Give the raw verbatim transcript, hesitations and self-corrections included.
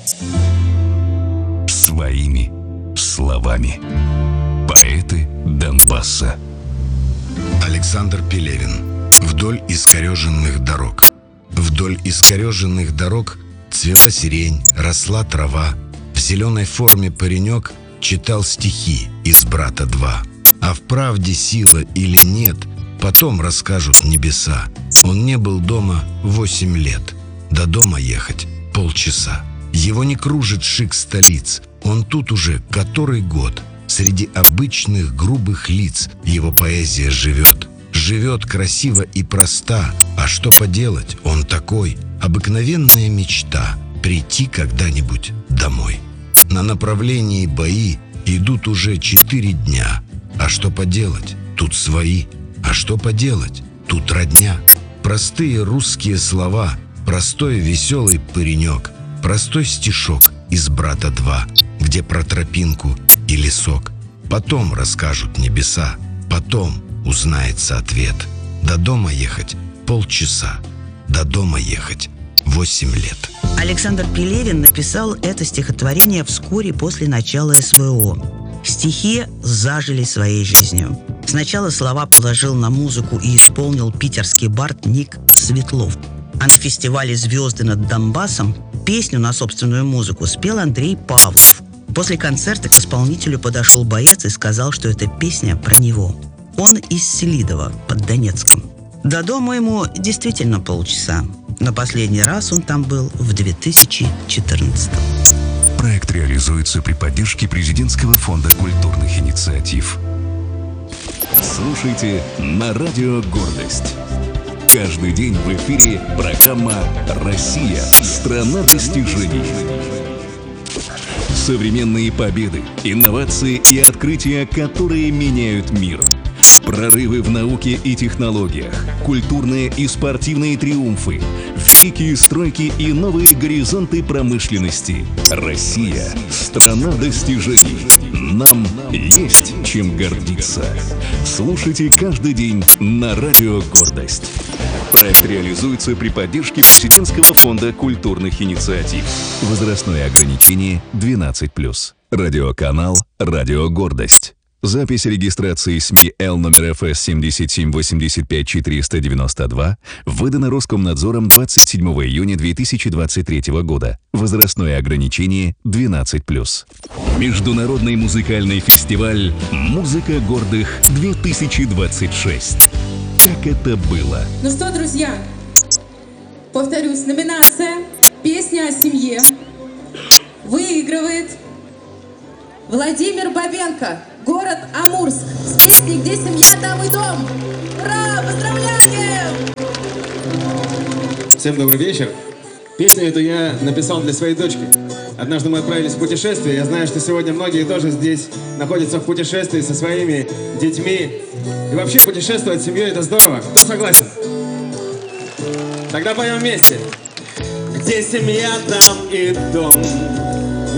Своими словами. Поэты Донбасса. Александр Пелевин. Вдоль искореженных дорог. Вдоль искореженных дорог цвела сирень, росла трава. В зеленой форме паренек читал стихи из «Брата два». А в правде сила или нет, потом расскажут небеса. Он не был дома восемь лет. До дома ехать полчаса. Его не кружит шик столиц. Он тут уже который год. Среди обычных грубых лиц его поэзия живет. Живет красиво и проста. А что поделать, он такой. Обыкновенная мечта прийти когда-нибудь домой. На направлении бои идут уже четыре дня. А что поделать, тут свои. А что поделать, тут родня. Простые русские слова, простой веселый паренек, простой стишок из «Брата два», где про тропинку и лесок. Потом расскажут небеса, потом узнается ответ. До дома ехать полчаса, до дома ехать восемь лет. Александр Пелевин написал это стихотворение вскоре после начала СВО. Стихи зажили своей жизнью. Сначала слова положил на музыку и исполнил питерский бард Ник Светлов. А на фестивале «Звезды над Донбассом» песню на собственную музыку спел Андрей Павлов. После концерта к исполнителю подошел боец и сказал, что эта песня про него. Он из Селидова, под Донецком. До дома ему действительно полчаса. Но последний раз он там был в две тысячи четырнадцатом. Проект реализуется при поддержке Президентского фонда культурных инициатив. Слушайте на радио «Гордость». Каждый день в эфире программа «Россия. Страна достижений». Современные победы, инновации и открытия, которые меняют мир. Прорывы в науке и технологиях, культурные и спортивные триумфы, великие стройки и новые горизонты промышленности. Россия – страна достижений. Нам есть чем гордиться. Слушайте каждый день на радио «Гордость». Проект реализуется при поддержке Президентского фонда культурных инициатив. Возрастное ограничение двенадцать плюс. Радиоканал «Радио Гордость». Запись регистрации СМИ Л номер эф эс семь семь восемь пять четыре девять два выдана Роскомнадзором двадцать седьмого июня две тысячи двадцать третьего года. Возрастное ограничение двенадцать плюс. Международный музыкальный фестиваль «Музыка гордых-две тысячи двадцать шесть». Как это было? Ну что, друзья, повторюсь, номинация «Песня о семье» выигрывает Владимир Бабенко, город Амурск, с песней «Где семья, там и дом». Ура! Поздравляем! Всем добрый вечер. Песню эту я написал для своей дочки. Однажды мы отправились в путешествие. Я знаю, что сегодня многие тоже здесь находятся в путешествии со своими детьми. И вообще путешествовать с семьей — это здорово. Кто согласен? Тогда поем вместе. Где семья, там и дом.